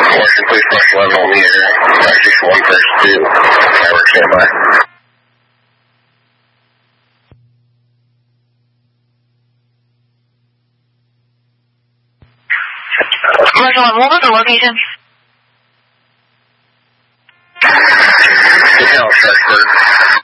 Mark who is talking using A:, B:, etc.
A: Washington Police Marshal 11 meter, 561 first 2. Fireworks standby.
B: Marshal 1, what was the location?
A: South Sharpsburg.